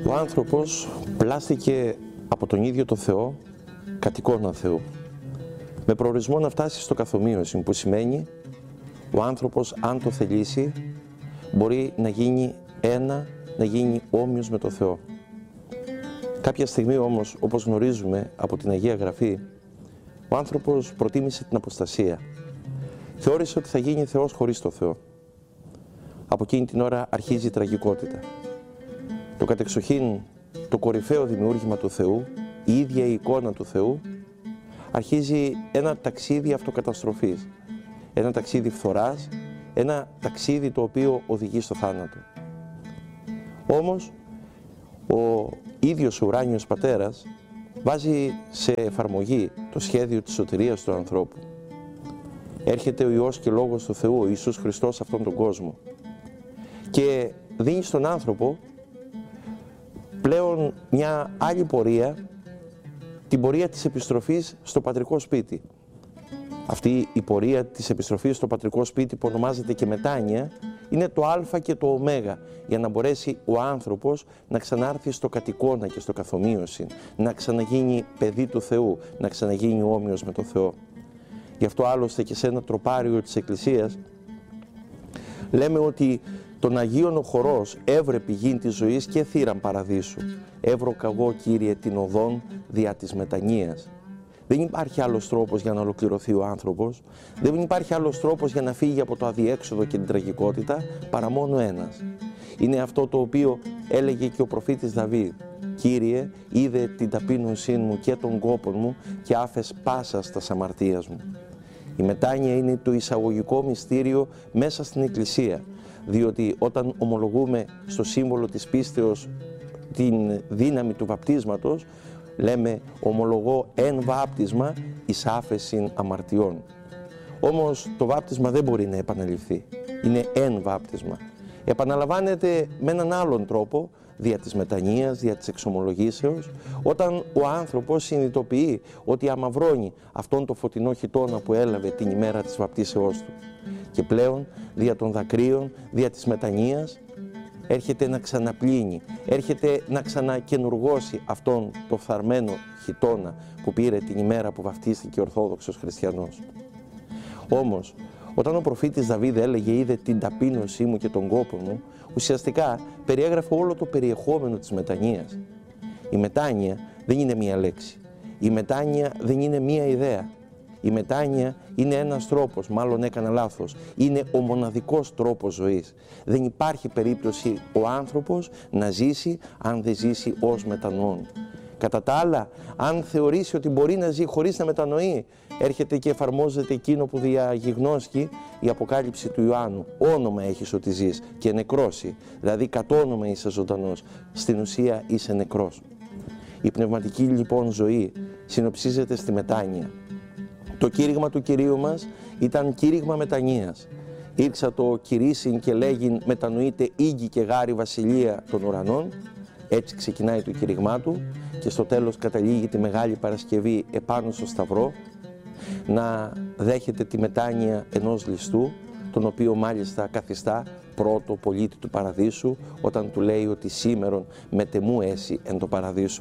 Ο άνθρωπος πλάστηκε από τον ίδιο το Θεό κατ' εικόνα Θεού, με προορισμό να φτάσει στο καθομοίωση, που σημαίνει ο άνθρωπος, αν το θελήσει, μπορεί να γίνει να γίνει όμοιος με το Θεό. Κάποια στιγμή όμως, όπως γνωρίζουμε από την Αγία Γραφή, ο άνθρωπος προτίμησε την αποστασία. Θεώρησε ότι θα γίνει Θεός χωρίς το Θεό. Από εκείνη την ώρα αρχίζει η τραγικότητα. Το κατεξοχήν, το κορυφαίο δημιούργημα του Θεού, η ίδια η εικόνα του Θεού, αρχίζει ένα ταξίδι αυτοκαταστροφής, ένα ταξίδι φθοράς, ένα ταξίδι το οποίο οδηγεί στο θάνατο. Όμως, ο ίδιος ο ουράνιος Πατέρας βάζει σε εφαρμογή το σχέδιο της σωτηρίας του ανθρώπου. Έρχεται ο Υιός και Λόγος του Θεού, ο Ιησούς Χριστός, σε αυτόν τον κόσμο και δίνει στον άνθρωπο πλέον μια άλλη πορεία, την πορεία της επιστροφής στο πατρικό σπίτι. Αυτή η πορεία της επιστροφής στο πατρικό σπίτι, που ονομάζεται και μετάνοια, είναι το α και το ω, για να μπορέσει ο άνθρωπος να ξανάρθει στο κατ' εικόνα και στο καθομοίωση, να ξαναγίνει παιδί του Θεού, να ξαναγίνει όμοιος με το Θεό. Γι' αυτό άλλωστε και σε ένα τροπάριο της Εκκλησίας λέμε ότι τον Αγίον ο χορός έβρε πηγήν της ζωής και θύραν παραδείσου. Έβρο καγώ, Κύριε, την οδόν δια της μετανοίας. Δεν υπάρχει άλλος τρόπος για να ολοκληρωθεί ο άνθρωπος, δεν υπάρχει άλλος τρόπος για να φύγει από το αδιέξοδο και την τραγικότητα, παρά μόνο ένας. Είναι αυτό το οποίο έλεγε και ο προφήτης Δαβίδ. Κύριε, είδε την ταπείνωσή μου και τον κόπον μου και άφες πάσα στα αμαρτίας μου. Η μετάνοια είναι το εισαγωγικό μυστήριο μέσα στην Εκκλησία, διότι όταν ομολογούμε στο σύμβολο της πίστεως την δύναμη του βαπτίσματος, λέμε ομολογώ εν βάπτισμα εις άφεσιν αμαρτιών. Όμως το βάπτισμα δεν μπορεί να επαναληφθεί, είναι εν βάπτισμα. Επαναλαμβάνεται με έναν άλλον τρόπο, δια της μετανοίας, δια της εξομολογήσεως, όταν ο άνθρωπος συνειδητοποιεί ότι αμαυρώνει αυτόν το φωτεινό χιτώνα που έλαβε την ημέρα της βαπτίσεώς του. Και πλέον, δια των δακρύων, δια της μετανοίας, έρχεται να ξαναπλύνει, έρχεται να ξανακαινουργώσει αυτόν το φθαρμένο χιτώνα που πήρε την ημέρα που βαφτίστηκε Ορθόδοξος Χριστιανός. Όμως, όταν ο προφήτης Δαβίδ έλεγε «είδε την ταπείνωσή μου και τον κόπο μου», ουσιαστικά περιέγραφε όλο το περιεχόμενο της μετανοίας. Η μετάνοια δεν είναι μία λέξη. Η μετάνοια δεν είναι μία ιδέα. Η μετάνοια είναι ένας τρόπος, μάλλον έκανα λάθος, είναι ο μοναδικός τρόπος ζωής. Δεν υπάρχει περίπτωση ο άνθρωπος να ζήσει αν δεν ζήσει ως μετανοών. Κατά τα άλλα, αν θεωρήσει ότι μπορεί να ζει χωρίς να μετανοεί, έρχεται και εφαρμόζεται εκείνο που διαγιγνώσκει η Αποκάλυψη του Ιωάννου. Όνομα έχεις ότι ζεις και νεκρώσει, δηλαδή κατ' όνομα είσαι ζωντανός, στην ουσία είσαι νεκρός. Η πνευματική λοιπόν ζωή συνοψίζεται στη μετάνοια. Το κήρυγμα του Κυρίου μας ήταν κήρυγμα μετανοίας. Ήρξα το κηρύσιν και λέγειν μετανοείται ίγκη και γάρη βασιλεία των ουρανών. Έτσι ξεκινάει το κήρυγμά του και στο τέλος καταλήγει τη Μεγάλη Παρασκευή επάνω στο Σταυρό να δέχεται τη μετάνοια ενός ληστού, τον οποίο μάλιστα καθιστά πρώτο πολίτη του Παραδείσου, όταν του λέει ότι σήμερον μετεμού έσυ εν το Παραδείσο.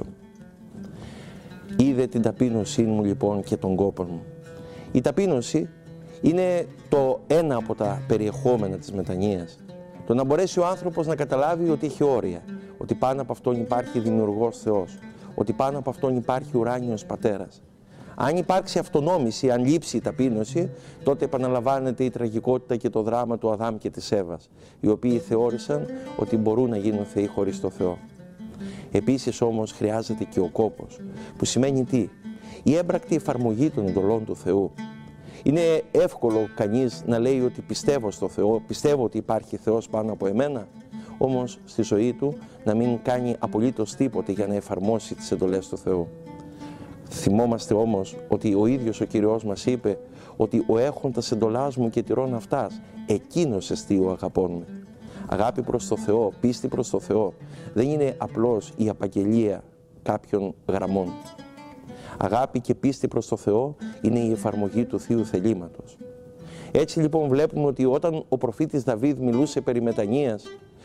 Είδε την ταπείνωσή μου λοιπόν και τον κόπον μου. Η ταπείνωση είναι το ένα από τα περιεχόμενα της μετανοίας. Το να μπορέσει ο άνθρωπος να καταλάβει ότι έχει όρια, ότι πάνω από αυτόν υπάρχει δημιουργός Θεός, ότι πάνω από αυτόν υπάρχει ουράνιος Πατέρας. Αν υπάρξει αυτονόμηση, αν λείψει η ταπείνωση, τότε επαναλαμβάνεται η τραγικότητα και το δράμα του Αδάμ και της Εύας, οι οποίοι θεώρησαν ότι μπορούν να γίνουν θεοί χωρίς το Θεό. Επίσης όμως χρειάζεται και ο κόπος, που σημαίνει τι? Η έμπρακτη εφαρμογή των εντολών του Θεού. Είναι εύκολο κανείς να λέει ότι πιστεύω στο Θεό, πιστεύω ότι υπάρχει Θεός πάνω από εμένα, όμως στη ζωή του να μην κάνει απολύτως τίποτε για να εφαρμόσει τις εντολές του Θεού. Θυμόμαστε όμως ότι ο ίδιος ο Κυριός μας είπε ότι ο έχοντας εντολάς μου και τηρών αυτάς, εκείνος εστί ο αγαπών με. Αγάπη προς το Θεό, πίστη προς το Θεό, δεν είναι απλώς η απαγγελία κάποιων γραμμών. Αγάπη και πίστη προς το Θεό είναι η εφαρμογή του Θείου θελήματος. Έτσι λοιπόν βλέπουμε ότι όταν ο προφήτης Δαβίδ μιλούσε περί μετανοίας,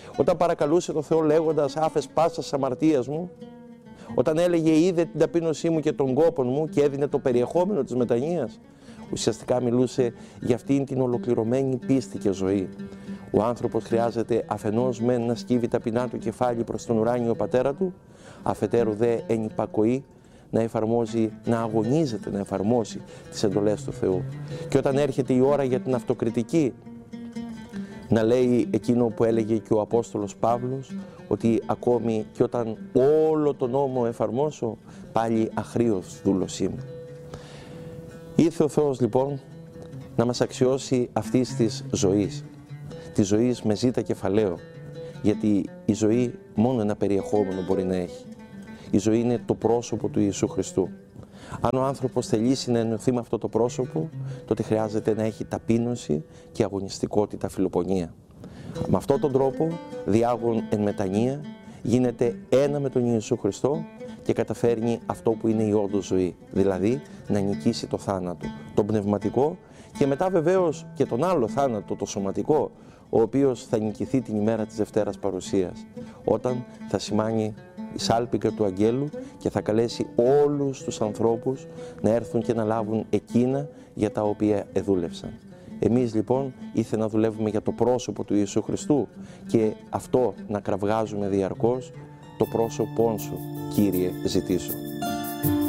Όταν παρακαλούσε τον Θεό λέγοντας «άφες πάσας αμαρτίας μου», όταν έλεγε «είδε την ταπείνωσή μου και τον κόπον μου» και έδινε το περιεχόμενο της μετανοίας, ουσιαστικά μιλούσε για αυτήν την ολοκληρωμένη πίστη και ζωή. Ο άνθρωπος χρειάζεται αφενός μεν να σκύβει ταπεινά το κεφάλι προς τον ουράνιο πατέρα του, αφετέρου δε εν υπακοή να εφαρμόζει, να αγωνίζεται να εφαρμόσει τις εντολές του Θεού. Και όταν έρχεται η ώρα για την αυτοκριτική, να λέει εκείνο που έλεγε και ο Απόστολος Παύλος, ότι ακόμη και όταν όλο τον νόμο εφαρμόσω, πάλι αχρήος δούλος είμαι. Ήρθε ο Θεός λοιπόν να μας αξιώσει αυτής της ζωής, της ζωής με ζήτα κεφαλαίο, γιατί η ζωή μόνο ένα περιεχόμενο μπορεί να έχει. Η ζωή είναι το πρόσωπο του Ιησού Χριστού. Αν ο άνθρωπος θελήσει να ενωθεί με αυτό το πρόσωπο, τότε χρειάζεται να έχει ταπείνωση και αγωνιστικότητα, φιλοπονία. Με αυτόν τον τρόπο, διάγων εν μετανία, γίνεται ένα με τον Ιησού Χριστό και καταφέρνει αυτό που είναι η όντως ζωή, δηλαδή να νικήσει το θάνατο, τον πνευματικό και μετά βεβαίως και τον άλλο θάνατο, το σωματικό, ο οποίος θα νικηθεί την ημέρα της Δευτέρας Παρουσίας, όταν θα σημάνει η σάλπιγγα του Αγγέλου και θα καλέσει όλους τους ανθρώπους να έρθουν και να λάβουν εκείνα για τα οποία εδούλευσαν. Εμείς λοιπόν ήθελα να δουλεύουμε για το πρόσωπο του Ιησού Χριστού και αυτό να κραυγάζουμε διαρκώς, το πρόσωπόν σου, Κύριε, ζητήσω.